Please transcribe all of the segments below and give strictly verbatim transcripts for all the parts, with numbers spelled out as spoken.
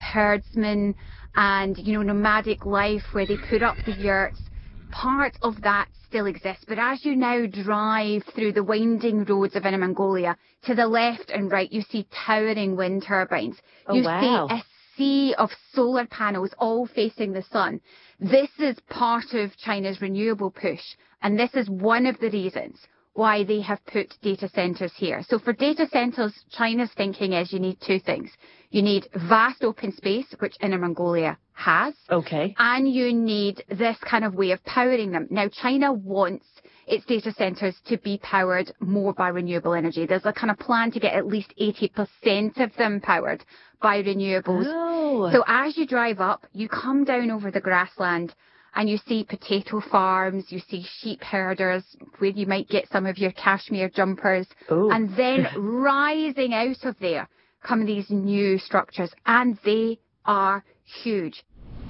herdsmen and, you know, nomadic life where they put up the yurts. Part of that still exists, but as you now drive through the winding roads of Inner Mongolia, to the left and right, you see towering wind turbines. Oh, you wow. see a sea of solar panels all facing the sun. This is part of China's renewable push, and this is one of the reasons why they have put data centers here. So for data centers, China's thinking is you need two things. You need vast open space, which Inner Mongolia has. Okay. And you need this kind of way of powering them. Now, China wants its data centers to be powered more by renewable energy. There's a kind of plan to get at least eighty percent of them powered by renewables. Oh. So as you drive up, you come down over the grassland and you see potato farms, you see sheep herders, where you might get some of your cashmere jumpers. Ooh. And then rising out of there come these new structures, and they are huge.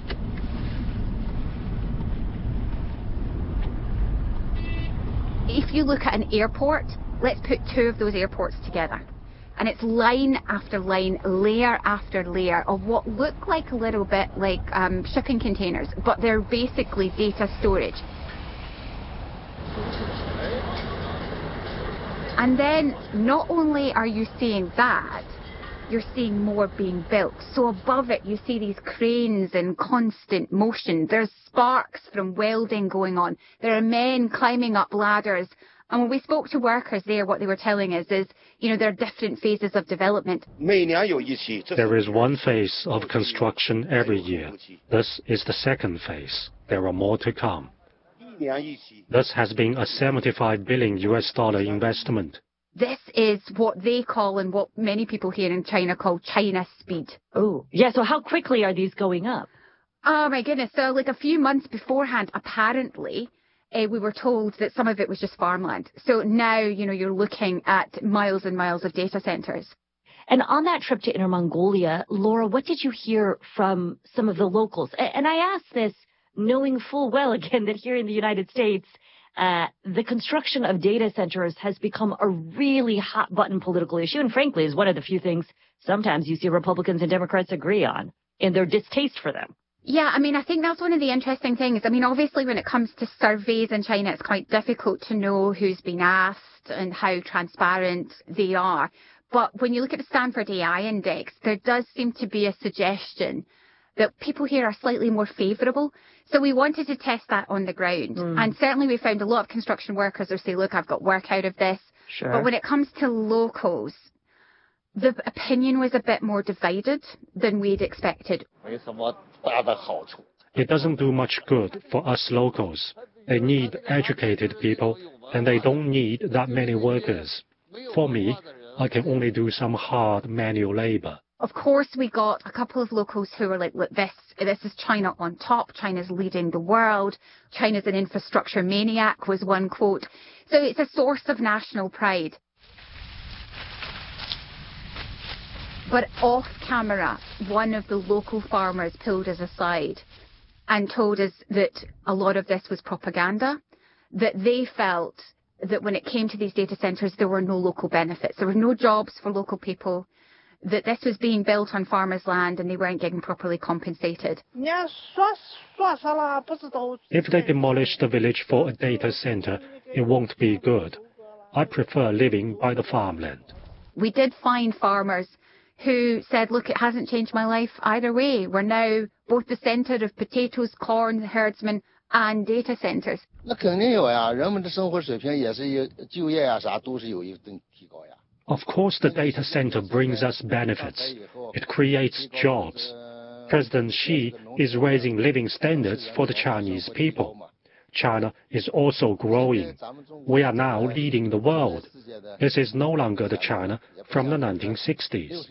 If you look at an airport, let's put two of those airports together. And it's line after line, layer after layer of what look like a little bit like um, shipping containers, but they're basically data storage. And then not only are you seeing that, you're seeing more being built. So above it, you see these cranes in constant motion. There's sparks from welding going on. There are men climbing up ladders. And when we spoke to workers there, what they were telling us is, you know, there are different phases of development. There is one phase of construction every year. This is the second phase. There are more to come. This has been a seventy-five billion U S dollar investment. This is what they call, and what many people here in China call, China speed. Oh, yeah. So how quickly are these going up? Oh, my goodness. So like a few months beforehand, apparently, uh, we were told that some of it was just farmland. So now, you know, you're looking at miles and miles of data centers. And on that trip to Inner Mongolia, Laura, what did you hear from some of the locals? And I ask this knowing full well, again, that here in the United States, Uh, the construction of data centers has become a really hot-button political issue, and frankly is one of the few things sometimes you see Republicans and Democrats agree on in their distaste for them. Yeah, I mean, I think that's one of the interesting things. I mean, obviously, when it comes to surveys in China, it's quite difficult to know who's been asked and how transparent they are. But when you look at the Stanford A I Index, there does seem to be a suggestion that people here are slightly more favourable. So we wanted to test that on the ground. Mm. And certainly we found a lot of construction workers who say, look, I've got work out of this. Sure. But when it comes to locals, the opinion was a bit more divided than we'd expected. It doesn't do much good for us locals. They need educated people, and they don't need that many workers. For me, I can only do some hard manual labor. Of course, we got a couple of locals who were like, look, this, this is China on top. China's leading the world. China's an infrastructure maniac was one quote. So it's a source of national pride. But off camera, one of the local farmers pulled us aside and told us that a lot of this was propaganda, that they felt that when it came to these data centers, there were no local benefits. There were no jobs for local people, that this was being built on farmers' land and they weren't getting properly compensated. If they demolish the village for a data center, it won't be good. I prefer living by the farmland. We did find farmers who said, look, it hasn't changed my life either way. We're now both the center of potatoes, corn, herdsmen, and data centers. Of course, the data center brings us benefits. It creates jobs. President Xi is raising living standards for the Chinese people. China is also growing. We are now leading the world. This is no longer the China from the nineteen sixties.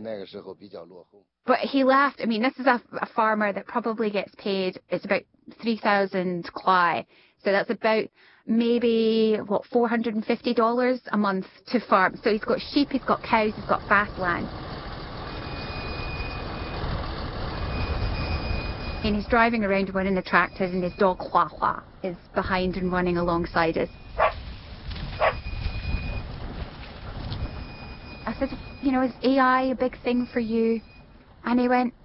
But he left. I mean, this is a, a farmer that probably gets paid, it's about three thousand kwai. So that's about maybe, what, four hundred fifty dollars a month to farm. So he's got sheep, he's got cows, he's got fast land. And he's driving around running the tractor, and his dog Hua Hua is behind and running alongside us. I said, you know, is A I a big thing for you? And he went,